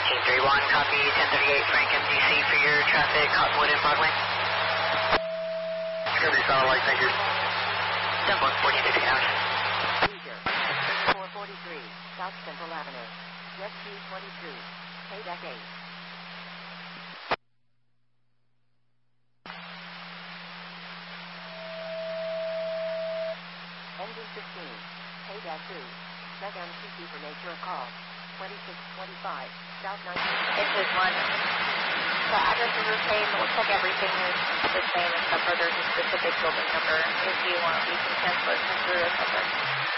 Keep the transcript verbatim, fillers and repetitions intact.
fifteen three one, copy ten thirty-eight Frank M D C for your traffic, Cottonwood and Broadway. It's going to be solid light, thank you. ten one, fourteen fifteen hours. four forty-three, South Central Avenue. Jet Q twenty-two, K eight. Engine fifteen, K two, set M C C for nature call, twenty-six twenty-five, South nineteenth. Engine one. The address is the same. It looks like everything is the same except for there's a specific building number. If you want, you can cancel it through a separate.